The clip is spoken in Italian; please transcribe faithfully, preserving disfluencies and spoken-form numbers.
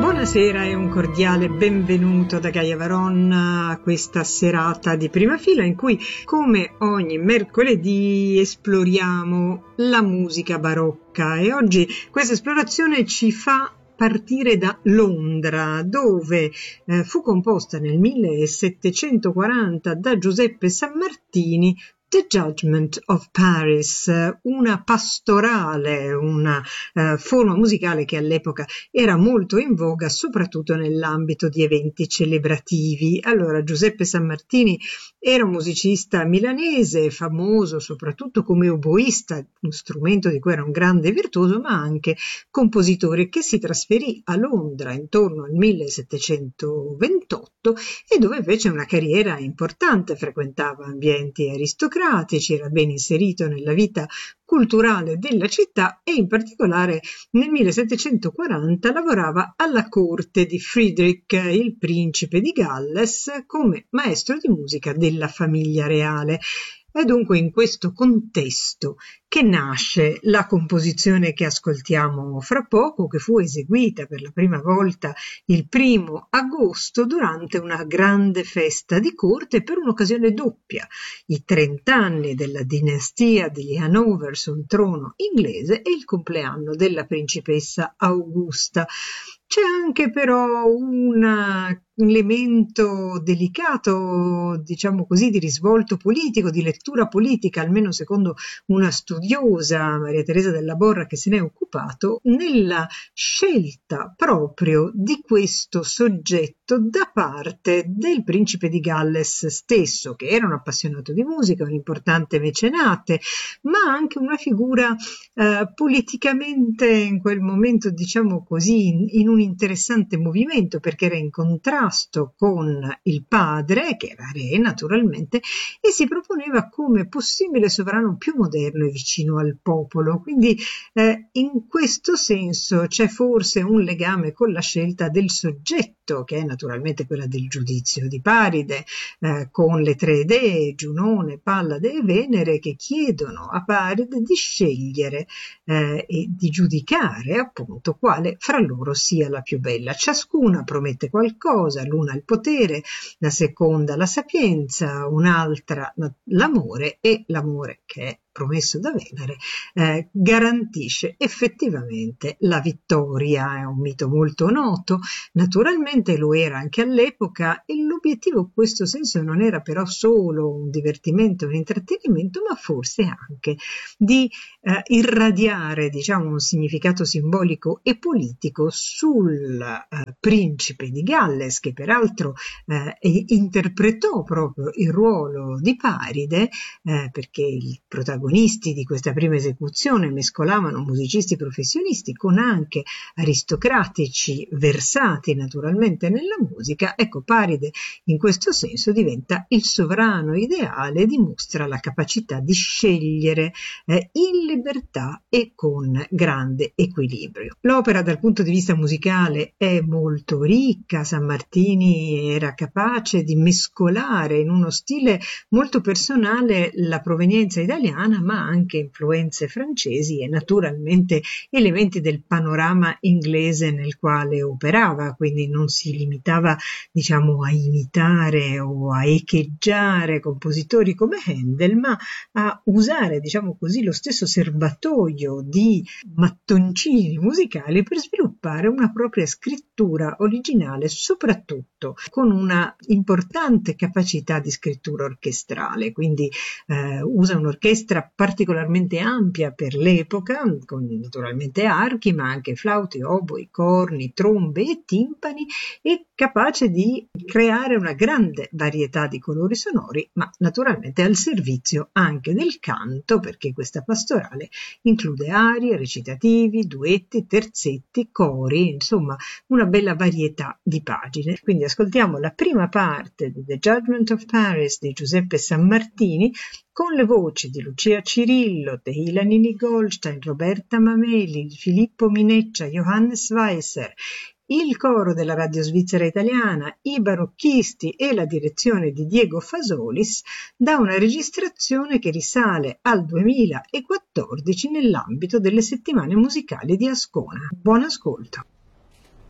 Buonasera e un cordiale benvenuto da Gaia Varon a questa serata di prima fila in cui, come ogni mercoledì, esploriamo la musica barocca, e oggi questa esplorazione ci fa partire da Londra, dove eh, fu composta nel millesettecentoquaranta da Giuseppe Sammartini The Judgment of Paris, una pastorale, una uh, forma musicale che all'epoca era molto in voga, soprattutto nell'ambito di eventi celebrativi. Allora, Giuseppe Sammartini era un musicista milanese, famoso soprattutto come oboista, uno strumento di cui era un grande virtuoso, ma anche compositore, che si trasferì a Londra intorno al millesettecentoventotto e dove fece una carriera importante, frequentava ambienti aristocratici, era ben inserito nella vita culturale della città e in particolare nel millesettecentoquaranta lavorava alla corte di Friedrich, il principe di Galles, come maestro di musica della famiglia reale. È dunque in questo contesto che nasce la composizione che ascoltiamo fra poco, che fu eseguita per la prima volta il primo agosto durante una grande festa di corte per un'occasione doppia, i trent'anni della dinastia degli Hanover sul trono inglese e il compleanno della principessa Augusta. C'è anche però un elemento delicato, diciamo così, di risvolto politico, di lettura politica, almeno secondo una studiosa, Maria Teresa della Borra, che se ne è occupato, nella scelta proprio di questo soggetto da parte del principe di Galles stesso, che era un appassionato di musica, un importante mecenate, ma anche una figura eh, politicamente in quel momento, diciamo così, in, in un interessante movimento, perché era in contrasto con il padre, che era re naturalmente, e si proponeva come possibile sovrano più moderno e vicino al popolo. Quindi eh, in questo senso c'è forse un legame con la scelta del soggetto, che è naturalmente quella del giudizio di Paride, eh, con le tre dee, Giunone, Pallade e Venere, che chiedono a Paride di scegliere eh, e di giudicare appunto quale fra loro sia la più bella. Ciascuna promette qualcosa, l'una il potere, la seconda la sapienza, un'altra l'amore, e l'amore, che è promesso da Venere, eh, garantisce effettivamente la vittoria. È un mito molto noto, naturalmente lo era anche all'epoca, e l'obiettivo in questo senso non era però solo un divertimento, un intrattenimento, ma forse anche di eh, irradiare, diciamo, un significato simbolico e politico sul eh, principe di Galles, che peraltro eh, interpretò proprio il ruolo di Paride, eh, perché il protagonista di questa prima esecuzione mescolavano musicisti professionisti con anche aristocratici versati naturalmente nella musica. Ecco, Paride in questo senso diventa il sovrano ideale e dimostra la capacità di scegliere eh, in libertà e con grande equilibrio. L'opera dal punto di vista musicale è molto ricca. Sammartini era capace di mescolare in uno stile molto personale la provenienza italiana, ma anche influenze francesi e naturalmente elementi del panorama inglese nel quale operava, quindi non si limitava, diciamo, a imitare o a echeggiare compositori come Handel, ma a usare, diciamo così, lo stesso serbatoio di mattoncini musicali per sviluppare una propria scrittura originale, soprattutto con una importante capacità di scrittura orchestrale. Quindi eh, usa un'orchestra particolarmente ampia per l'epoca, con naturalmente archi, ma anche flauti, oboi, corni, trombe e timpani, e capace di creare una grande varietà di colori sonori, ma naturalmente al servizio anche del canto, perché questa pastorale include arie, recitativi, duetti, terzetti, cori, insomma una bella varietà di pagine. Quindi ascoltiamo la prima parte di The Judgment of Paris di Giuseppe Sammartini, con le voci di Lucia Cirillo, Tehila Nini Goldstein, Roberta Mameli, Filippo Mineccia, Johannes Weisser, il coro della Radio Svizzera Italiana, i barocchisti e la direzione di Diego Fasolis, da una registrazione che risale al duemilaquattordici nell'ambito delle settimane musicali di Ascona. Buon ascolto!